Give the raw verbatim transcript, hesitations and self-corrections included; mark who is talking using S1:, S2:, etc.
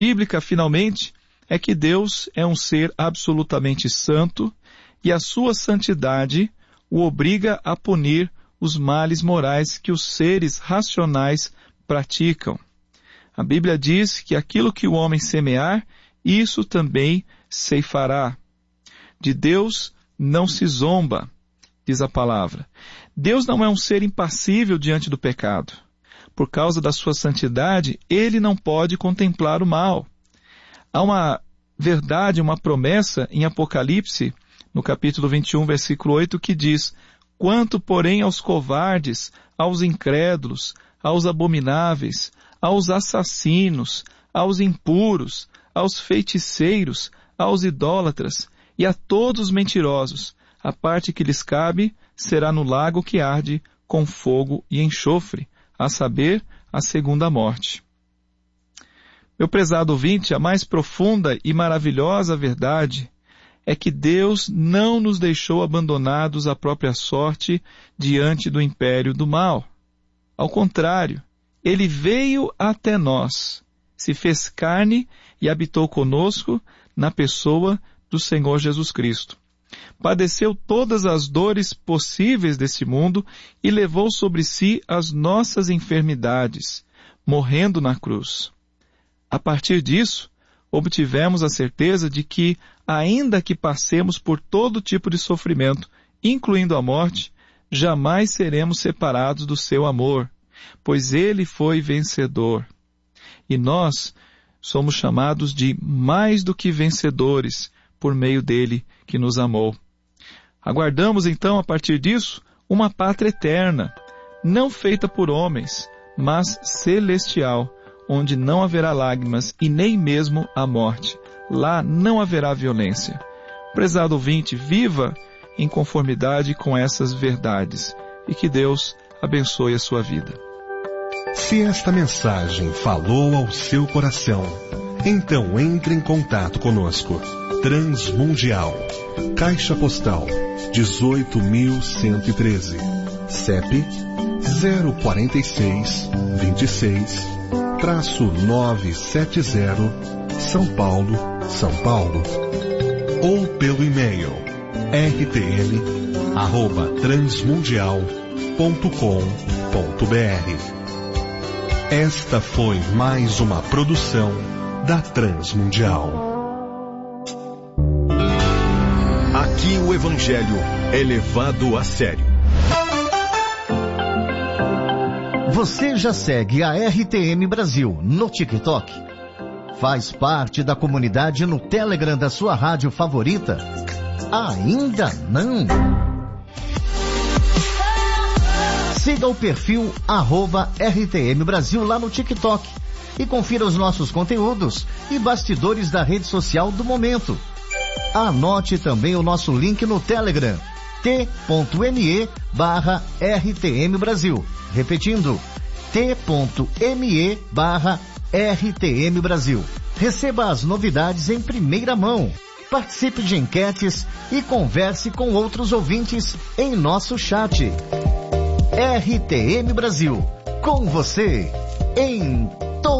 S1: bíblica, finalmente, é que Deus é um ser absolutamente santo e a sua santidade o obriga a punir os males morais que os seres racionais praticam. A Bíblia diz que aquilo que o homem semear, isso também ceifará. De Deus não se zomba, diz a palavra. Deus não é um ser impassível diante do pecado. Por causa da sua santidade, ele não pode contemplar o mal. Há uma verdade, uma promessa em Apocalipse, no capítulo vinte e um, versículo oito, que diz: quanto, porém, aos covardes, aos incrédulos, aos abomináveis, aos assassinos, aos impuros, aos feiticeiros, aos idólatras e a todos os mentirosos, a parte que lhes cabe será no lago que arde com fogo e enxofre, a saber, a segunda morte. Meu prezado ouvinte, a mais profunda e maravilhosa verdade é que Deus não nos deixou abandonados à própria sorte diante do império do mal. Ao contrário, Ele veio até nós, se fez carne e habitou conosco na pessoa do Senhor Jesus Cristo. Padeceu todas as dores possíveis desse mundo e levou sobre si as nossas enfermidades, morrendo na cruz. A partir disso, obtivemos a certeza de que, ainda que passemos por todo tipo de sofrimento, incluindo a morte, jamais seremos separados do seu amor, pois Ele foi vencedor. E nós somos chamados de mais do que vencedores por meio dele que nos amou. Aguardamos então, a partir disso, uma pátria eterna, não feita por homens, mas celestial, onde não haverá lágrimas e nem mesmo a morte. Lá não haverá violência. Prezado ouvinte, viva em conformidade com essas verdades e que Deus abençoe a sua vida.
S2: Se esta mensagem falou ao seu coração, então entre em contato conosco. Transmundial, Caixa Postal dezoito mil cento e treze, C E P zero quarenta e seis, vinte e seis, traço novecentos e setenta, São Paulo, São Paulo. Ou pelo e-mail r t m arroba transmundial ponto com ponto b r. Esta foi mais uma produção da Transmundial.
S3: Aqui o Evangelho é levado a sério.
S4: Você já segue a R T M Brasil no TikTok? Faz parte da comunidade no Telegram da sua rádio favorita? Ainda não? Siga o perfil arroba R T M Brasil lá no TikTok e confira os nossos conteúdos e bastidores da rede social do momento. Anote também o nosso link no Telegram, t.me barra RTM Brasil. Repetindo, t.me barra RTM Brasil. Receba as novidades em primeira mão. Participe de enquetes e converse com outros ouvintes em nosso chat. R T M Brasil, com você, em